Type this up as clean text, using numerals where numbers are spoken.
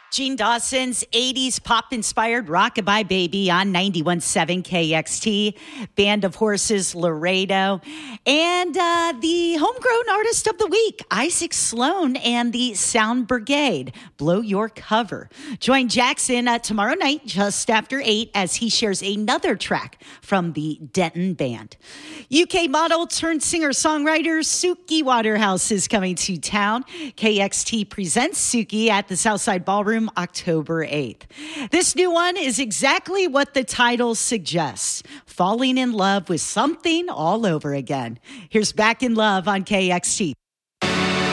Gene Dawson's 80s pop-inspired Rockabye Baby on 91.7 KXT, Band of Horses, Laredo, and the Homegrown Artist of the Week, Isaac Sloan and the Sound Brigade, Blow Your Cover. Join Jackson tomorrow night just after 8 as he shares another track from the Denton Band. UK model turned singer-songwriter Suki Waterhouse is coming to town. KXT presents Suki at the Southside Ballroom October 8th. This new one is exactly what the title suggests, falling in love with something all over again. Here's Back in Love on KXT.